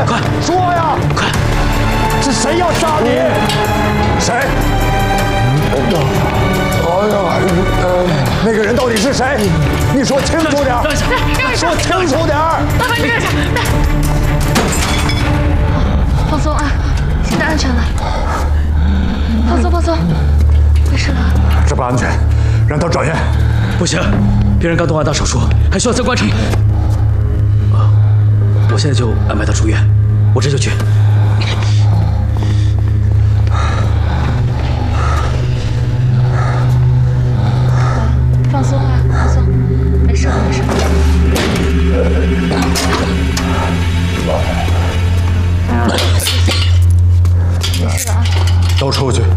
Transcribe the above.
快说呀！ 快！ 是谁要杀你？谁？那个人到底是谁？你说清楚点！ 让一下， 说清楚点！ 麻烦你让一下，放松啊，现在安全了。放松放松，没事了。 这不安全，让他转院。 不行，病人刚动完大手术，还需要再观察。我现在就安排他出院，我这就去。 放松啊，放松，没事没事。没事了啊。 都出去。